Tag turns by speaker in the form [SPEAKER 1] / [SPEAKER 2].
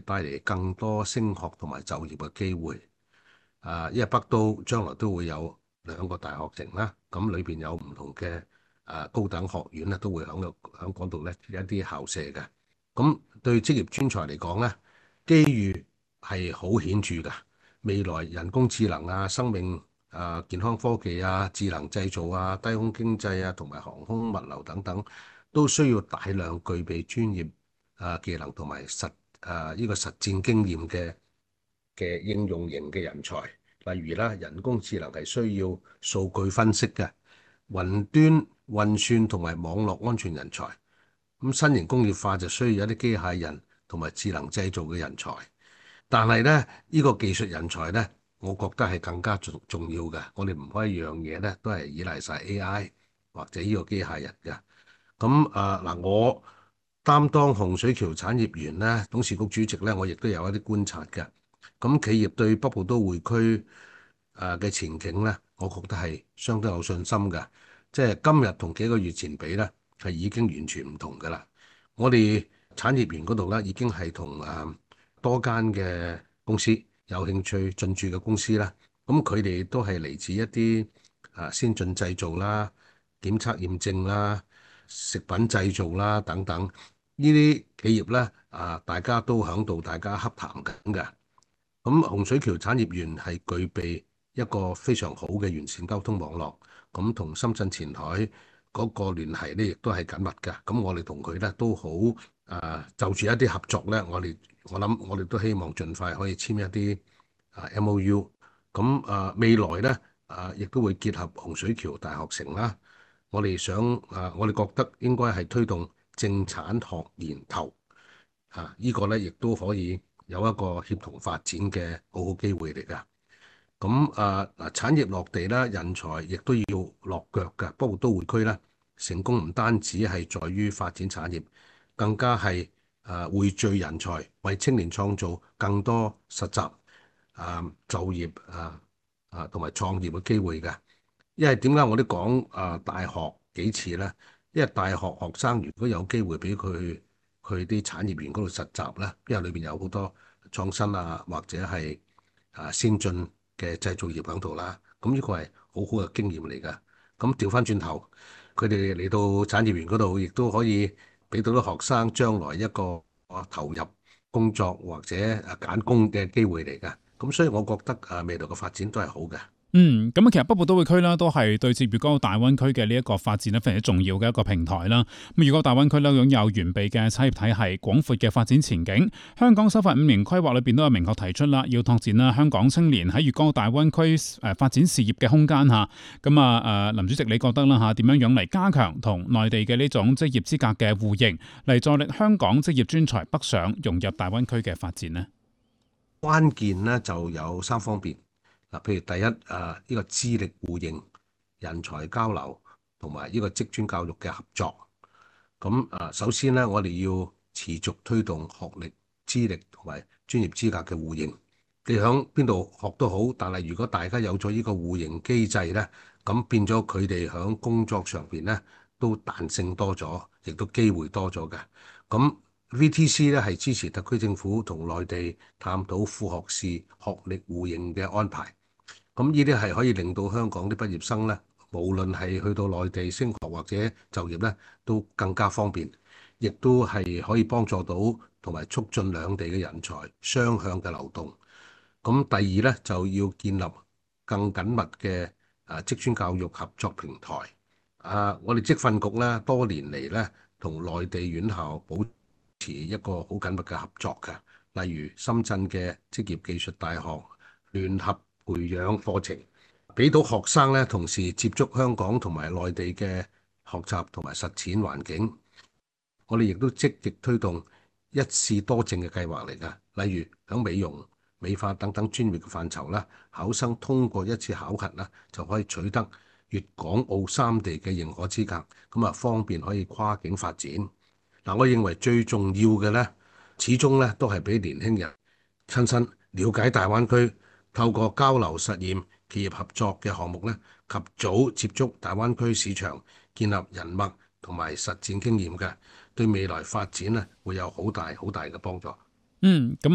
[SPEAKER 1] 帶嚟更多升學同埋就業嘅機會。因為北都將來都會有2個大學城啦，咁裏邊有唔同嘅高等學院咧，都會喺嗰度咧一啲校舍嘅。咁對職業專才嚟講咧，機遇係好顯著㗎。未來人工智能啊、生命健康科技啊、智能製造啊、低空經濟啊，同埋航空物流等等，都需要大量具備專業技能同埋呢個實戰經驗嘅應用型嘅人才。例如啦，人工智能係需要數據分析嘅，雲端運算同埋網絡安全人才。咁新型工業化就需要一啲機械人同埋智能製造嘅人才。但係咧，呢個技術人才咧，我覺得係更加重要嘅。我哋唔可以樣嘢咧都係依賴晒 AI 或者呢個機械人嘅。咁嗱，我擔當洪水橋產業園咧董事局主席咧，我亦都有一啲觀察嘅。咁企業對北部都會區嘅前景咧，我覺得係相當有信心嘅。即係今日同幾個月前比咧，係已經完全唔同㗎啦。我哋產業園嗰度咧，已經係同多間嘅公司有興趣進駐嘅公司啦。咁佢哋都係嚟自一啲先進製造啦、檢測驗證啦、食品製造啦等等呢啲企業咧，大家都響度大家洽談緊嘅。咁洪水橋產業園係具備一個非常好嘅完善交通網絡，咁同深圳前海嗰個聯繫咧，亦都係緊密嘅。咁我哋同佢咧都好就住一啲合作咧，我諗我哋都希望盡快可以簽一啲MOU。咁未來咧亦都會結合洪水橋大學城啦。我哋想我哋覺得應該係推動政產學研投呢個咧，亦都可以有一個協同發展嘅好好機會嚟㗎。咁嗱，產業落地啦，人才亦都要落腳㗎。北部都會區咧，成功唔單止係在於發展產業，更加係匯聚人才，為青年創造更多實習就業同埋創業嘅機會㗎。因為點解我都講大學幾次咧？因為大學學生如果有機會俾佢去啲產業園嗰度實習咧，因為裏邊有好多創新或者係先進嘅製造業喺度啦。咁呢個係好好嘅經驗嚟㗎。咁調翻轉頭，佢哋嚟到產業園嗰度，亦都可以俾到啲學生將來一個投入工作或者揀工嘅機會嚟㗎。咁所以我覺得未來嘅發展都係好嘅。
[SPEAKER 2] 咁啊，其實北部都會區啦，都係對接粵港澳大灣區嘅呢一個發展咧，非常之重要嘅一個平台啦。咁粵港澳大灣區咧，擁有完備嘅產業體系、廣闊嘅發展前景。香港首發5年規劃裏邊都有明確提出啦，要拓展啦香港青年喺粵港澳大灣區發展事業嘅空間嚇。咁林主席你覺得啦嚇，點樣樣嚟加強同內地嘅呢種職業資格嘅互認，嚟助力香港職業專才北上融入大灣區嘅發展呢？
[SPEAKER 1] 關鍵咧就有3方面。嗱，譬如第一呢個資歷互認、人才交流同埋呢個職專教育嘅合作。咁首先咧，我哋要持續推動學歷、資歷同埋專業資格嘅互認。你響邊度學都好，但係如果大家有咗呢個互認機制咧，咁變咗佢哋響工作上邊咧都彈性多咗，亦都機會多咗嘅。咁 VTC 咧係支持特區政府同內地探討副學士學歷互認嘅安排。咁呢啲係可以令到香港啲畢業生咧，無論係去到內地升學或者就業咧，都更加方便，亦都係可以幫助到同埋促進兩地嘅人才雙向嘅流動。咁第二咧，就要建立更緊密嘅職專教育合作平台。我哋職訓局咧多年嚟咧同內地院校保持一個好緊密嘅合作嘅，例如深圳嘅職業技術大學聯合培養課程，俾到學生咧同時接觸香港同埋內地嘅學習同埋實踐環境。我哋亦都積極推動一試多證嘅計劃嚟㗎，例如響美容、美髮等等專業嘅範疇啦，考生通過一次考核啦，就可以取得粵港澳3地嘅認可資格，咁方便可以跨境發展。嗱，我認為最重要嘅咧，始終咧都係俾年輕人親身了解大灣區，透過交流實驗、企業合作嘅項目咧，及早接觸大灣區市場，建立人脈同埋實戰經驗嘅，對未來發展咧會有好大好大嘅幫助。
[SPEAKER 2] 咁